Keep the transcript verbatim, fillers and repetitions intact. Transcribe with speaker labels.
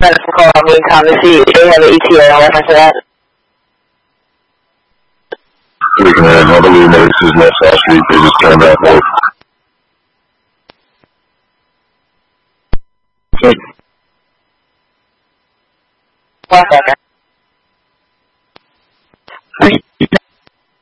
Speaker 1: Medicine call on me, Thomas. See, they have an E T A on reference to that.
Speaker 2: We can have another remix is West South Street. They just turned that way.
Speaker 1: One second.